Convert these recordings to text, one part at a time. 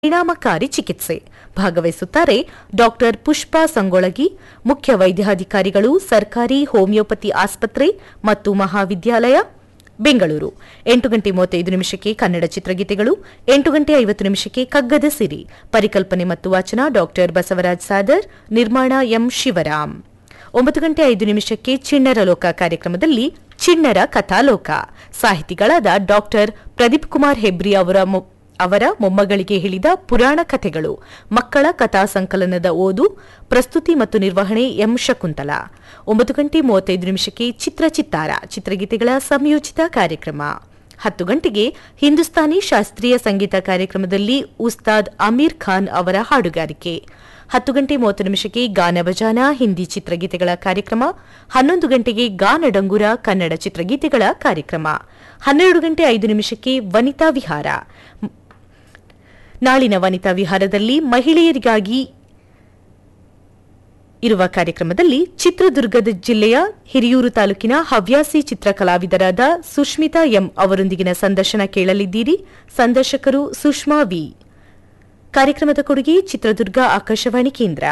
ಪರಿಣಾಮಕಾರಿ ಚಿಕಿತ್ಸೆ ಭಾಗವಹಿಸುತ್ತಾರೆ ಡಾಕ್ಟರ್ ಪುಷ್ಪಾ ಸಂಗೊಳಗಿ, ಮುಖ್ಯ ವೈದ್ಯಾಧಿಕಾರಿಗಳು, ಸರ್ಕಾರಿ ಹೋಮಿಯೋಪತಿ ಆಸ್ಪತ್ರೆ ಮತ್ತು ಮಹಾವಿದ್ಯಾಲಯ, ಬೆಂಗಳೂರು. 8:35 ಕನ್ನಡ ಚಿತ್ರಗೀತೆಗಳು, 8:50 ಕಗ್ಗದ ಸಿರಿ, ಪರಿಕಲ್ಪನೆ ಮತ್ತು ವಾಚನ ಡಾಕ್ಟರ್ ಬಸವರಾಜ್ ಸಾದರ್, ನಿರ್ಮಾಣ ಎಂ ಶಿವರಾಮ್. 9:05 ಚಿಣ್ಣರ ಲೋಕ ಕಾರ್ಯಕ್ರಮದಲ್ಲಿ ಚಿಣ್ಣರ ಕಥಾಲೋಕ, ಸಾಹಿತಿಗಳಾದ ಡಾಕ್ಟರ್ ಪ್ರದೀಪ್ ಕುಮಾರ್ ಹೆಬ್ರಿ ಅವರ ಮೊಮ್ಮಗಳಿಗೆ ಹೇಳಿದ ಪುರಾಣ ಕಥೆಗಳು, ಮಕ್ಕಳ ಕಥಾ ಸಂಕಲನದ ಓದು, ಪ್ರಸ್ತುತಿ ಮತ್ತು ನಿರ್ವಹಣೆ ಎಂ ಶಕುಂತಲಾ. 9:35 ಚಿತ್ರಚಿತ್ತಾರ, ಚಿತ್ರಗೀತೆಗಳ ಸಂಯೋಜಿತ ಕಾರ್ಯಕ್ರಮ. 10 ಗಂಟೆಗೆ ಹಿಂದೂಸ್ತಾನಿ ಶಾಸ್ತ್ರೀಯ ಸಂಗೀತ ಕಾರ್ಯಕ್ರಮದಲ್ಲಿ ಉಸ್ತಾದ್ ಅಮೀರ್ ಖಾನ್ ಅವರ ಹಾಡುಗಾರಿಕೆ. 10:30 ಗಾನ ಭಜಾನ, ಹಿಂದಿ ಚಿತ್ರಗೀತೆಗಳ ಕಾರ್ಯಕ್ರಮ. 11 ಗಂಟೆಗೆ ಗಾನ ಡಂಗುರ, ಕನ್ನಡ ಚಿತ್ರಗೀತೆಗಳ ಕಾರ್ಯಕ್ರಮ. 12:05 ವನಿತಾ ವಿಹಾರ. ನಾಳಿನ ವನಿತಾ ವಿಹಾರದಲ್ಲಿ ಮಹಿಳೆಯರಿಗಾಗಿ ಇರುವ ಕಾರ್ಯಕ್ರಮದಲ್ಲಿ ಚಿತ್ರದುರ್ಗದ ಜಿಲ್ಲೆಯ ಹಿರಿಯೂರು ತಾಲೂಕಿನ ಹವ್ಯಾಸಿ ಚಿತ್ರಕಲಾವಿದರಾದ ಸುಷ್ಮಿತಾ ಎಂ ಅವರೊಂದಿಗಿನ ಸಂದರ್ಶನ ಕೇಳಲಿದ್ದೀರಿ. ಸಂದರ್ಶಕರು ಸುಷ್ಮಾ ವಿ. ಕಾರ್ಯಕ್ರಮದ ಕೊಡುಗೆ ಚಿತ್ರದುರ್ಗ ಆಕಾಶವಾಣಿ ಕೇಂದ್ರ.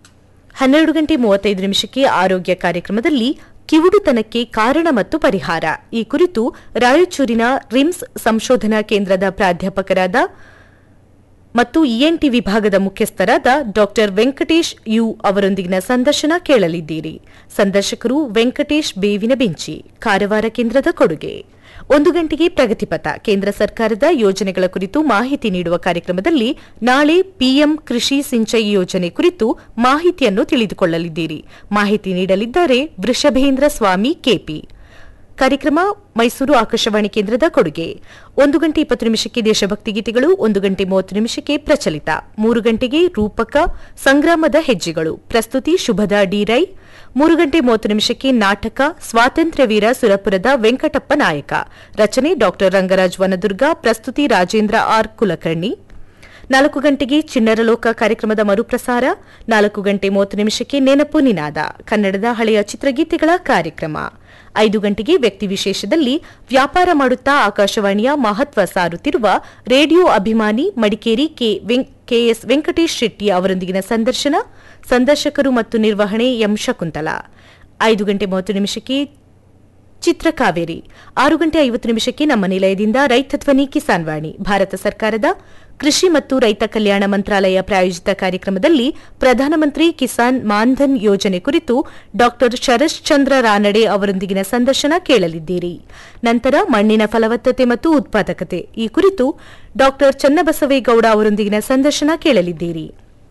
12:35 ಆರೋಗ್ಯ ಕಾರ್ಯಕ್ರಮದಲ್ಲಿ ಕಿವುಡುತನಕ್ಕೆ ಕಾರಣ ಮತ್ತು ಪರಿಹಾರ, ಈ ಕುರಿತು ರಾಯಚೂರಿನ ರಿಮ್ಸ್ ಸಂಶೋಧನಾ ಕೇಂದ್ರದ ಪ್ರಾಧ್ಯಾಪಕರಾದ ಮತ್ತು ಇಎನ್ಟಿ ವಿಭಾಗದ ಮುಖ್ಯಸ್ಥರಾದ ಡಾಕ್ಟರ್ ವೆಂಕಟೇಶ್ ಯು ಅವರೊಂದಿಗಿನ ಸಂದರ್ಶನ ಕೇಳಲಿದ್ದೀರಿ. ಸಂದರ್ಶಕರು ವೆಂಕಟೇಶ್ ಬೇವಿನ ಬೆಂಚಿ, ಕಾರವಾರ ಕೇಂದ್ರದ ಕೊಡುಗೆ. 1 ಗಂಟೆಗೆ ಪ್ರಗತಿಪಥ, ಕೇಂದ್ರ ಸರ್ಕಾರದ ಯೋಜನೆಗಳ ಕುರಿತು ಮಾಹಿತಿ ನೀಡುವ ಕಾರ್ಯಕ್ರಮದಲ್ಲಿ ನಾಳೆ ಪಿಎಂ ಕೃಷಿ ಸಿಂಚಯಿ ಯೋಜನೆ ಕುರಿತು ಮಾಹಿತಿಯನ್ನು ತಿಳಿದುಕೊಳ್ಳಲಿದ್ದೀರಿ. ಮಾಹಿತಿ ನೀಡಲಿದ್ದಾರೆ ವೃಷಭೇಂದ್ರ ಸ್ವಾಮಿ ಕೆಪಿ. ಕಾರ್ಯಕ್ರಮ ಮೈಸೂರು ಆಕಾಶವಾಣಿ ಕೇಂದ್ರದ ಕೊಡುಗೆ. 1:20 ದೇಶಭಕ್ತಿ ಗೀತೆಗಳು, 1:30 ಪ್ರಚಲಿತ, 3 ಗಂಟೆಗೆ ರೂಪಕ ಸಂಗ್ರಾಮದ ಹೆಜ್ಜೆಗಳು, ಪ್ರಸ್ತುತಿ ಶುಭದಾ ಡಿ ರೈ. 3:30 ನಾಟಕ ಸ್ವಾತಂತ್ರ್ಯ ವೀರ ಸುರಪುರದ ವೆಂಕಟಪ್ಪ ನಾಯಕ, ರಚನೆ ಡಾಕ್ಟರ್ ರಂಗರಾಜ್ ವನದುರ್ಗ, ಪ್ರಸ್ತುತಿ ರಾಜೇಂದ್ರ ಆರ್ ಕುಲಕರ್ಣಿ. 4 ಗಂಟೆಗೆ ಚಿಣ್ಣರ ಲೋಕ ಕಾರ್ಯಕ್ರಮದ ಮರುಪ್ರಸಾರ. 4:30 ನೆನಪು ನಿನಾದ, ಕನ್ನಡದ ಹಳೆಯ ಚಿತ್ರಗೀತೆಗಳ ಕಾರ್ಯಕ್ರಮ. 5 ಗಂಟೆಗೆ ವ್ಯಕ್ತಿ ವಿಶೇಷದಲ್ಲಿ ವ್ಯಾಪಾರ ಮಾಡುತ್ತಾ ಆಕಾಶವಾಣಿಯ ಮಹತ್ವ ಸಾರುತ್ತಿರುವ ರೇಡಿಯೋ ಅಭಿಮಾನಿ ಮಡಿಕೇರಿ ಕೆಎಸ್ ವೆಂಕಟೇಶ್ ಶೆಟ್ಟಿ ಅವರೊಂದಿಗಿನ ಸಂದರ್ಶನ. ಸಂದರ್ಶಕರು ಮತ್ತು ನಿರ್ವಹಣೆ ಎಂ ಶಕುಂತಲಾ. 5:30 ಚಿತ್ರಕಾವೇರಿ. 6:50 ನಮ್ಮ ನಿಲಯದಿಂದ ರೈತ ಧ್ವನಿ ಕಿಸಾನ್ ವಾಣಿ, ಭಾರತ ಸರ್ಕಾರದ ಕೃಷಿ ಮತ್ತು ರೈತ ಕಲ್ಯಾಣ ಮಂತ್ರಾಲಯ ಪ್ರಾಯೋಜಿತ ಕಾರ್ಯಕ್ರಮದಲ್ಲಿ ಪ್ರಧಾನಮಂತ್ರಿ ಕಿಸಾನ್ ಮಾನ್ಧನ್ ಯೋಜನೆ ಕುರಿತು ಡಾಕ್ಟರ್ ಶರಶ್ ಚಂದ್ರ ರಾನಡೆ ಅವರೊಂದಿಗಿನ ಸಂದರ್ಶನ ಕೇಳಲಿದ್ದೀರಿ. ನಂತರ ಮಣ್ಣಿನ ಫಲವತ್ತತೆ ಮತ್ತು ಉತ್ಪಾದಕತೆ, ಈ ಕುರಿತು ಡಾಕ್ಟರ್ ಚನ್ನಬಸವೇಗೌಡ ಅವರೊಂದಿಗಿನ ಸಂದರ್ಶನ ಕೇಳಲಿದ್ದೀರಿ.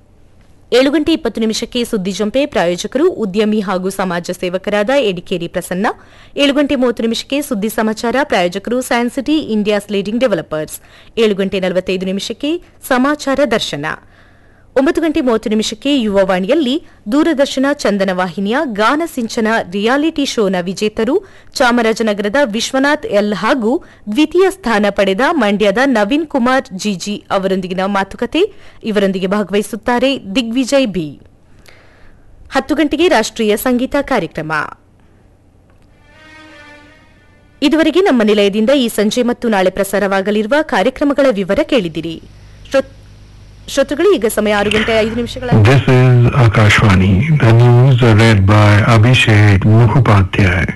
7:20 ಸುದ್ದಿ ಜಂಪೆ, ಪ್ರಾಯೋಜಕರು ಉದ್ಯಮಿ ಹಾಗೂ ಸಮಾಜ ಸೇವಕರಾದ ಎಡಿಕೇರಿ ಪ್ರಸನ್ನ. 7:30 ಸುದ್ದಿ ಸಮಾಚಾರ, ಪ್ರಾಯೋಜಕರು ಸ್ಯಾನ್ಸಿಟಿ ಇಂಡಿಯಾಸ್ ಲೀಡಿಂಗ್ ಡೆವಲಪರ್ಸ್. 7:45 ಸಮಾಚಾರ ದರ್ಶನ. 9:30 ಯುವವಾಣಿಯಲ್ಲಿ ದೂರದರ್ಶನ ಚಂದನ ವಾಹಿನಿಯ ಗಾನ ಸಿಂಚನ ರಿಯಾಲಿಟಿ ಶೋನ ವಿಜೇತರು ಚಾಮರಾಜನಗರದ ವಿಶ್ವನಾಥ್ ಎಲ್ ಹಾಗೂ ದ್ವಿತೀಯ ಸ್ಥಾನ ಪಡೆದ ಮಂಡ್ಯದ ನವೀನ್ ಕುಮಾರ್ ಜಿಜಿ ಅವರೊಂದಿಗಿನ ಮಾತುಕತೆ. ಇವರೊಂದಿಗೆ ಭಾಗವಹಿಸುತ್ತಾರೆ ದಿಗ್ವಿಜಯ್ ಬಿ. 10 ಗಂಟೆಗೆ ರಾಷ್ಟ್ರೀಯ ಸಂಗೀತ ಕಾರ್ಯಕ್ರಮ. ಇದುವರೆಗೆ ನಮ್ಮ ನಿಲಯದಿಂದ ಈ ಸಂಜೆ ಮತ್ತು ನಾಳೆ ಪ್ರಸಾರವಾಗಲಿರುವ ಕಾರ್ಯಕ್ರಮಗಳ ವಿವರ ಕೇಳಿದಿರಿ. ಶ್ರೋತೃಗಳು, ಈಗ ಸಮಯ 6:05. This is Akashvani. The news are read by Abhishek Mukhopadhyay.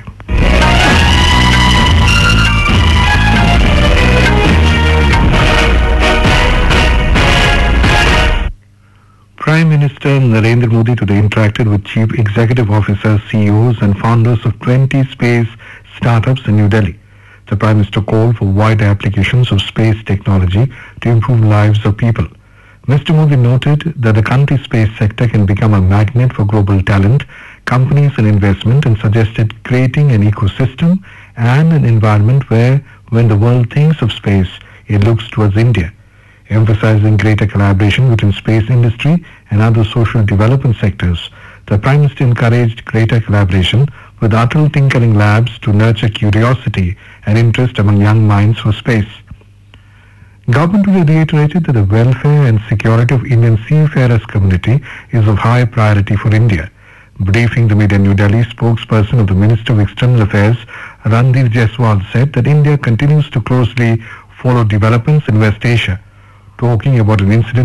Prime Minister Narendra Modi today interacted with Chief Executive Officers, CEOs and founders of 20 space startups in New Delhi. The Prime Minister called for wider applications of space technology to improve lives of people. Mr. Modi noted that the country's space sector can become a magnet for global talent, companies and investment, and suggested creating an ecosystem and an environment where, when the world thinks of space, it looks towards India. Emphasizing greater collaboration between space industry and other social development sectors, the Prime Minister encouraged greater collaboration with Atal Tinkering Labs to nurture curiosity and interest among young minds for space. Government reiterated that the welfare and security of Indian seafarers community is of high priority for India. Briefing the media in New Delhi, spokesperson of the Minister of External Affairs, Randeep Jaiswal, said that India continues to closely follow developments in West Asia. Talking about an incident